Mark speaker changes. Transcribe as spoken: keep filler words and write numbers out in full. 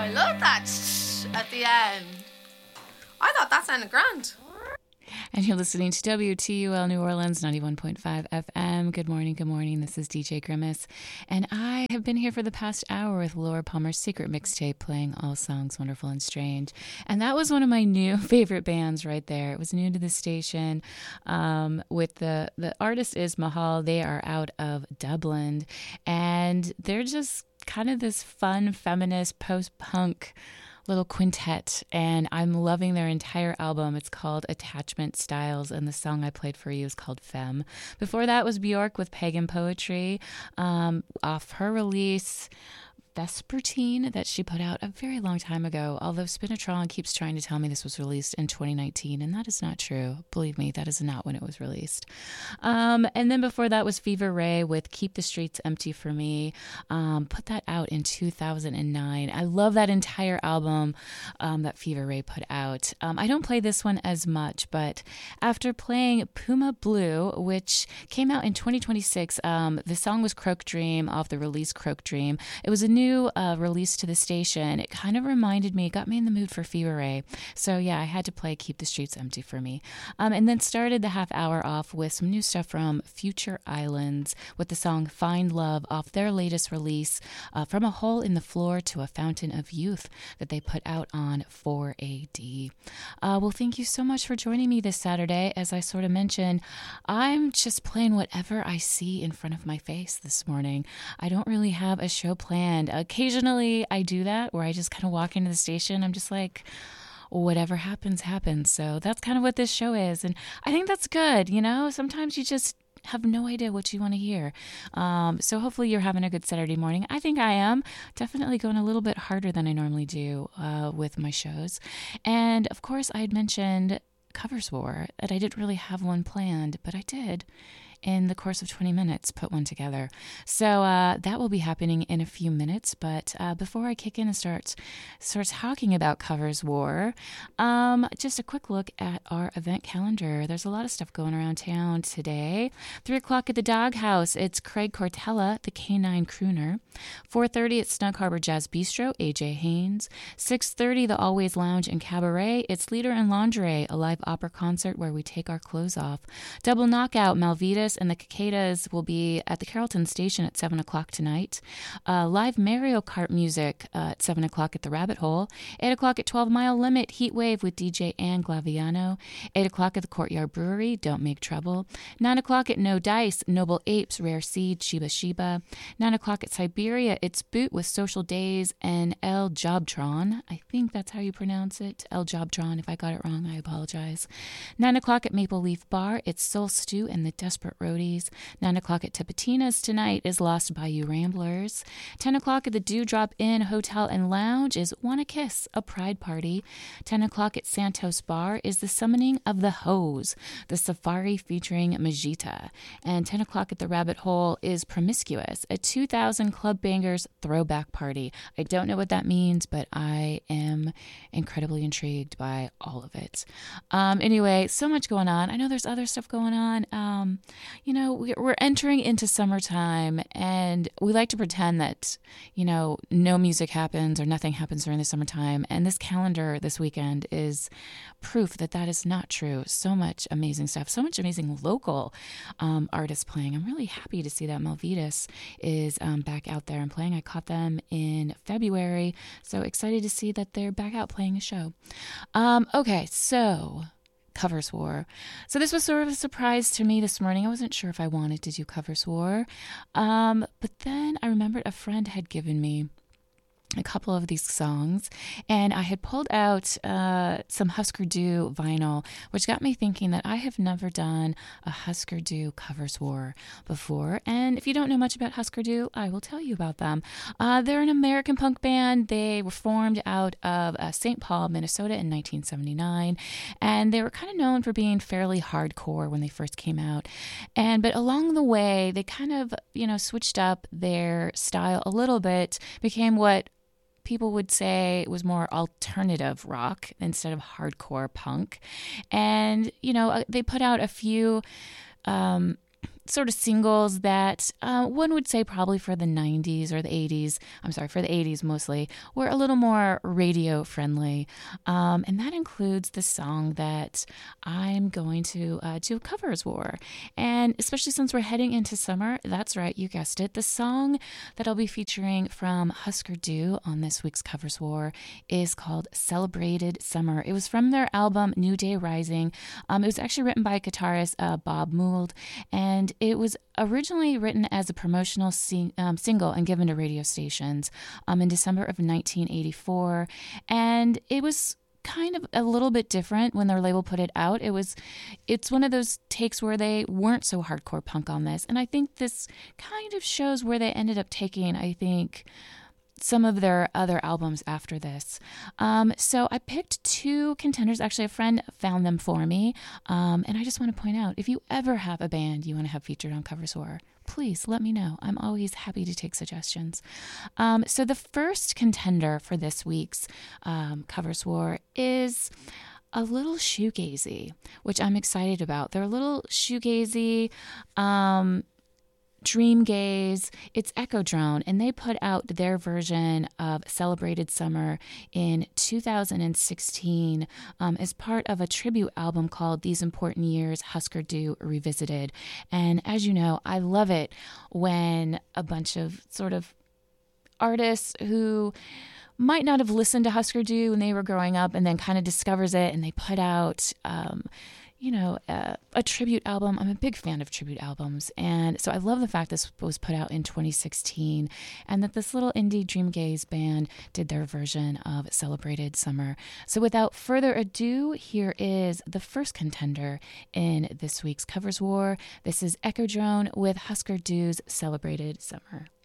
Speaker 1: I love that at the end. I thought that sounded grand.
Speaker 2: And you're listening to W T U L New Orleans, ninety-one point five F M. Good morning, good morning. This is D J Grimace. And I have been here for the past hour with Laura Palmer's Secret Mixtape, playing all songs wonderful and strange. And that was one of my new favorite bands right there. It was new to the station. Um, with the, the artist is Mahal. They are out of Dublin. And they're just kind of this fun, feminist, post-punk little quintet, and I'm loving their entire album. It's called Attachment Styles, and the song I played for you is called Femme. Before that was Bjork with Pagan Poetry, um, off her release Vespertine that she put out a very long time ago, although Spinatron keeps trying to tell me this was released in twenty nineteen, and that is not true. Believe me, that is not when it was released. Um, and then before that was Fever Ray with Keep the Streets Empty for Me. Um, put that out in two thousand nine. I love that entire album um, that Fever Ray put out. Um, I don't play this one as much, but after playing Puma Blue, which came out in twenty twenty-six, um, the song was Croak Dream off the release Croak Dream. It was a new New uh, release to the station. It kind of reminded me, it got me in the mood for Fever Ray. So yeah, I had to play Keep the Streets Empty for Me. Um, and then started the half hour off with some new stuff from Future Islands with the song Find Love off their latest release, uh, From a Hole in the Floor to a Fountain of Youth, that they put out on four A D. Uh, well, thank you so much for joining me this Saturday. As I sort of mentioned, I'm just playing whatever I see in front of my face this morning. I don't really have a show planned. Occasionally I do that where I just kind of walk into the station. I'm just like, whatever happens, happens. So that's kind of what this show is. And I think that's good. You know, sometimes you just have no idea what you want to hear. Um, so hopefully you're having a good Saturday morning. I think I am. Definitely going a little bit harder than I normally do uh, with my shows. And of course I had mentioned Covers War, and I didn't really have one planned, but I did. In the course of twenty minutes, put one together. So uh, that will be happening in a few minutes. But uh, before I kick in and start, start talking about Covers War, um, just a quick look at our event calendar. There's a lot of stuff going around town today. three o'clock at the Doghouse, it's Craig Cortella, the Canine Crooner. four thirty at Snug Harbor Jazz Bistro, A J Haynes. six thirty, the Always Lounge and Cabaret. It's Leader and Lingerie, a live opera concert where we take our clothes off. Double Knockout, Malvitas and the Cicadas will be at the Carrollton Station at seven o'clock tonight. Uh, live Mario Kart music uh, at seven o'clock at the Rabbit Hole. eight o'clock at twelve Mile Limit, Heat Wave with D J Ann Glaviano. eight o'clock at the Courtyard Brewery, Don't Make Trouble. nine o'clock at No Dice, Noble Apes, Rare Seed, Shiba Shiba. nine o'clock at Siberia, it's Boot with Social Days and El Jobtron. I think that's how you pronounce it. El Jobtron. If I got it wrong, I apologize. nine o'clock at Maple Leaf Bar, it's Soul Stew and the Desperate Roadies. nine o'clock at Tipitina's tonight is Lost Bayou Ramblers. ten o'clock at the Dewdrop Inn Hotel and Lounge is Wanna Kiss, a Pride Party. ten o'clock at Santos Bar is the Summoning of the Hose, the Safari featuring Majita. And ten o'clock at the Rabbit Hole is Promiscuous, a two thousand Club Bangers throwback party. I don't know what that means, but I am incredibly intrigued by all of it. Um, anyway, so much going on. I know there's other stuff going on. Um, you know, we're entering into summertime, and we like to pretend that, you know, no music happens or nothing happens during the summertime. And this calendar this weekend is proof that that is not true. So much amazing stuff, so much amazing local um, artists playing. I'm really happy to see that Malvitas is um, back out there and playing. I caught them in February, so excited to see that they're back out playing a show. Um, okay, so Covers War. So this was sort of a surprise to me this morning. I wasn't sure if I wanted to do Covers War. Um, but then I remembered a friend had given me a couple of these songs, and I had pulled out uh, some Husker Du vinyl, which got me thinking that I have never done a Husker Du Covers War before. And if you don't know much about Husker Du, I will tell you about them. Uh, they're an American punk band. They were formed out of uh, Saint Paul, Minnesota in nineteen seventy-nine, and they were kind of known for being fairly hardcore when they first came out. And but along the way, they kind of, you know, switched up their style a little bit, became what people would say it was more alternative rock instead of hardcore punk. And, you know, they put out a few um, sort of singles that uh, one would say probably for the nineties or the eighties, I'm sorry, for the eighties mostly, were a little more radio friendly. Um, and that includes the song that I'm going to uh, do a covers war. And especially since we're heading into summer, that's right, you guessed it. The song that I'll be featuring from Husker Du on this week's covers war is called Celebrated Summer. It was from their album New Day Rising. Um, it was actually written by guitarist uh, Bob Mould, and it was originally written as a promotional sing- um, single and given to radio stations um, in December of nineteen eighty-four. And it was kind of a little bit different when their label put it out. It was, it's one of those takes where they weren't so hardcore punk on this. And I think this kind of shows where they ended up taking, I think, some of their other albums after this. Um, so I picked two contenders. Actually, a friend found them for me. Um, and I just want to point out, if you ever have a band you want to have featured on Covers War, please let me know. I'm always happy to take suggestions. Um, so the first contender for this week's um, Covers War is a little shoegazy, which I'm excited about. They're a little shoegazy, um, dream gaze. It's Echo Drone, and they put out their version of Celebrated Summer in two thousand sixteen um, as part of a tribute album called These Important Years Husker Du Revisited. And as you know, I love it when a bunch of sort of artists who might not have listened to Husker Du when they were growing up and then kind of discovers it, and they put out um, you know, uh, a tribute album. I'm a big fan of tribute albums. And so I love the fact this was put out in twenty sixteen and that this little indie dreamgaze band did their version of Celebrated Summer. So without further ado, here is the first contender in this week's Covers War. This is Echo Drone with Husker Du's Celebrated Summer.